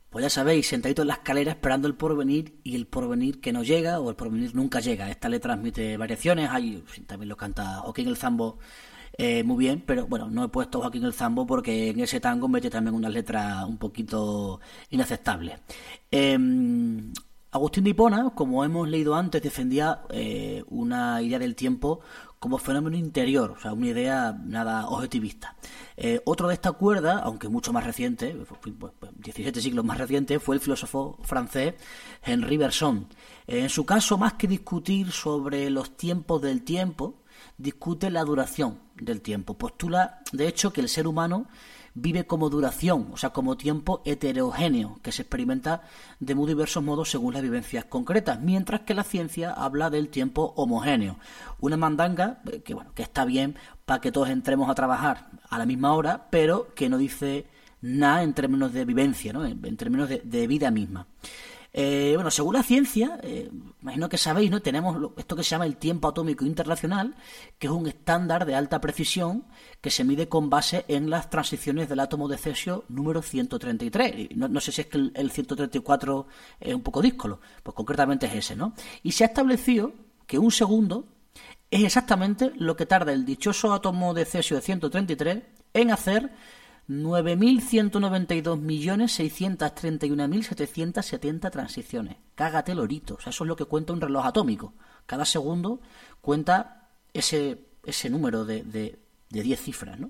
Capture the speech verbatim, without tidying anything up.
Pues ya sabéis, sentadito en la escalera esperando el porvenir y el porvenir que no llega o el porvenir nunca llega. Esta letra transmite variaciones, hay, también lo canta Joaquín el Zambo eh, muy bien, pero bueno, no he puesto Joaquín el Zambo porque en ese tango mete también unas letras un poquito inaceptables. Eh, Agustín de Hipona, como hemos leído antes, defendía eh, una idea del tiempo como fenómeno interior, o sea, una idea nada objetivista. Eh, otro de esta cuerda, aunque mucho más reciente, pues, pues, diecisiete siglos más reciente, fue el filósofo francés Henri Bergson. Eh, en su caso, más que discutir sobre los tiempos del tiempo, discute la duración del tiempo. Postula, de hecho, que el ser humano vive como duración, o sea, como tiempo heterogéneo, que se experimenta de muy diversos modos según las vivencias concretas, mientras que la ciencia habla del tiempo homogéneo. Una mandanga que, bueno, que está bien para que todos entremos a trabajar a la misma hora, pero que no dice nada en términos de vivencia, ¿no? en, en términos de, de vida misma. Eh, bueno, según la ciencia, eh, imagino que sabéis, ¿no? Tenemos lo, esto que se llama el tiempo atómico internacional, que es un estándar de alta precisión que se mide con base en las transiciones del átomo de cesio número ciento treinta y tres. No, no sé si es que el, el ciento treinta y cuatro es un poco díscolo, pues concretamente es ese, ¿no? Y se ha establecido que un segundo es exactamente lo que tarda el dichoso átomo de cesio de ciento treinta y tres en hacer nueve mil ciento noventa y dos millones seiscientos treinta y uno mil setecientos setenta transiciones. Cágate lorito. O sea, eso es lo que cuenta un reloj atómico. Cada segundo cuenta ese, ese número de, de, de diez cifras, ¿no?